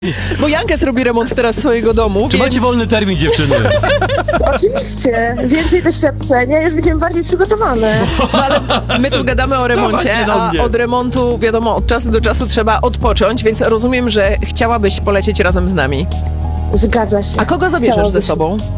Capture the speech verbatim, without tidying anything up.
Bo Jankes robi remont teraz swojego domu, Czy więc... macie wolny termin, dziewczyny? Oczywiście, więcej doświadczenia, już będziemy bardziej przygotowane. No, ale my tu gadamy o remoncie, Dawajcie do a mnie. od remontu, wiadomo, od czasu do czasu trzeba odpocząć, więc rozumiem, że chciałabyś polecieć razem z nami. Zgadza się. A kogo zabierzesz Chciałabyś. ze sobą?